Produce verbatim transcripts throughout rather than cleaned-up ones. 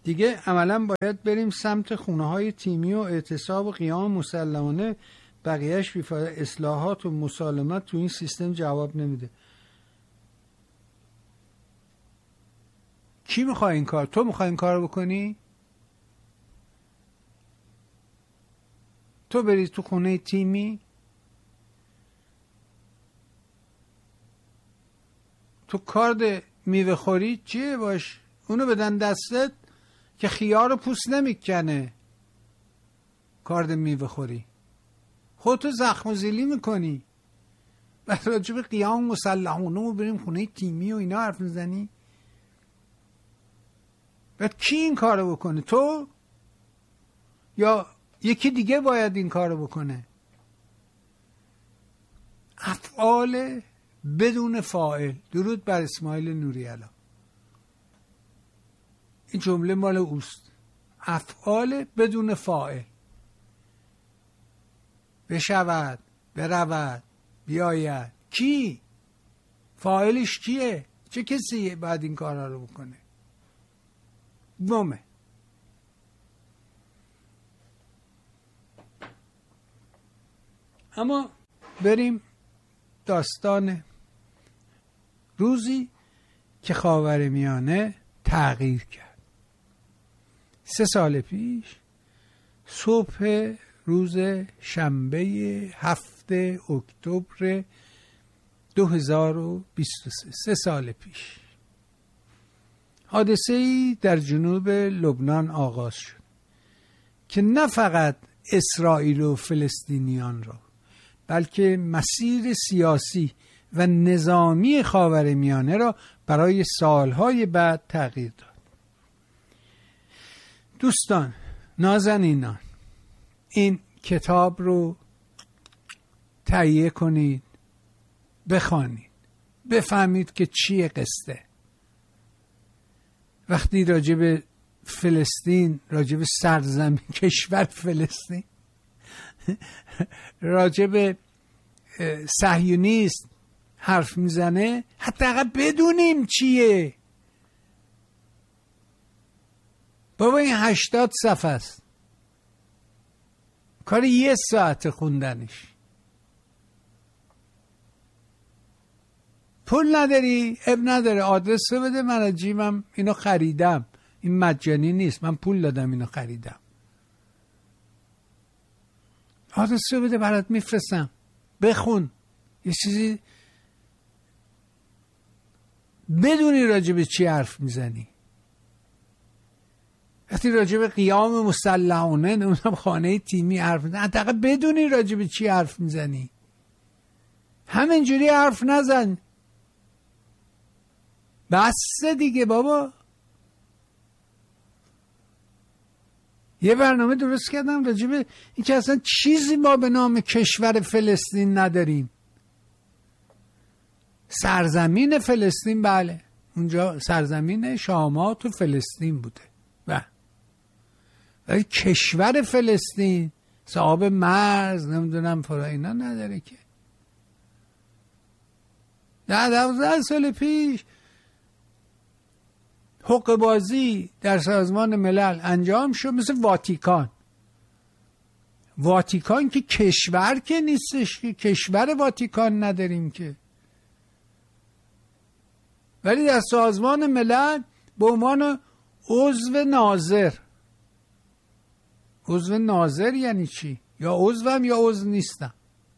دیگه عملا باید بریم سمت خونه های تیمی و اعتصاب و قیام مسلحانه. بقیهش بیفایده. اصلاحات و مسالمت تو این سیستم جواب نمیده. کی میخواد این کار؟ تو میخوای این کار بکنی؟ تو بری تو خونه تیمی، تو کارد میوه خوری چیه باش؟ اونو بدن دستت که خیار رو پوست نمیکنه. کارد میوه خوری خودتو زخم و زیلی میکنی. بعد راجع به قیام مسلحانه و بریم خونه تیمی و اینا حرف میزنی. بعد کی این کارو بکنه؟ تو یا یکی دیگه باید این کارو بکنه؟ افعال بدون فاعل. درود بر اسماعیل نوری‌علا. این جمله مال اوست. افعال بدون فاعل. بشود، برود، بیاید. کی؟ فاعلش کیه؟ چه کسی باید این کارا رو بکنه؟ گمه. اما بریم داستان روزی که خاورمیانه تغییر کرد. سه سال پیش صبح روز شنبه هفته اکتبر دو هزار و بیست و سه، سه سال پیش حادثه‌ای در جنوب لبنان آغاز شد که نه فقط اسرائیل و فلسطینیان را بلکه مسیر سیاسی و نظامی خاورمیانه را برای سالهای بعد تغییر داد. دوستان، نازنینان، این کتاب رو تهیه کنید، بخوانید، بفهمید که چیه قصه. وقتی راجع به فلسطین، راجع به سرزمین کشور فلسطین، راجع به صهیونیست حرف میزنه، حداقل بدونیم چیه. بابا این هشتاد صفحه است، کار یه ساعت خوندنش. پول نداری؟ اب نداره، آدرس رو بده، من از جیبم اینو خریدم. این مجانی نیست، من پول دادم اینو خریدم. آدرس رو بده برات میفرستم، بخون. یه چیزی بدونی راجع به چی حرف میزنی. وقتی راجع به قیام مسلحانه نمیدونم خانه تیمی حرف میزنی، حداقل بدونی راجع به چی حرف میزنی. همینجوری حرف نزن. بس دیگه بابا. یه برنامه درست کردم راجع به این که اصلا چیزی ما به نام کشور فلسطین نداریم. سرزمین فلسطین، بله، اونجا سرزمین شامات و فلسطین بوده، بله، ولی کشور فلسطین صاحب مرز نمیدونم فرا اینا نداره که. ده دوازده سال پیش حقوق بازی در سازمان ملل انجام شد، مثل واتیکان. واتیکان که کشور که نیستش، که کشور واتیکان نداریم که، ولی در سازمان ملل به عنوان عضو ناظر. عضو ناظر یعنی چی؟ یا عضوم یا عضو نیستم.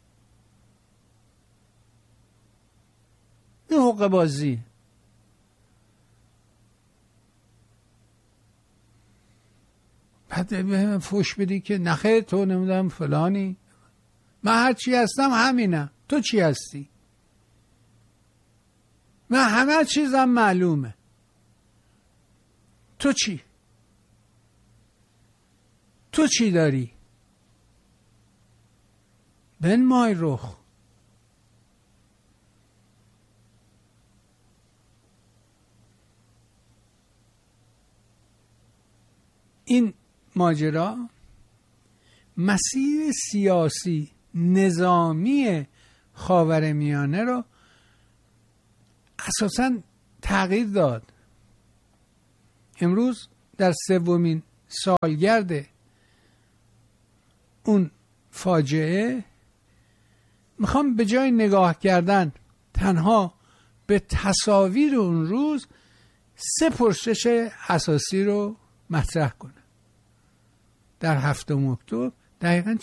این حقوق بازی. بعد به من فوش بدی که نخیر تو نمیدونم فلانی. من هر چی هستم همینم. تو چی هستی؟ من همه چیزم معلومه. تو چی؟ تو چی داری؟ بن مای رخ. این ماجرا مسیر سیاسی نظامی خاورمیانه رو اساساً تغییر داد. امروز در سومین سالگرد اون فاجعه میخوام به جای نگاه کردن تنها به تصاویر اون روز سه پرسش اساسی رو مطرح کنم. در هفتم اکتبر دقیقاً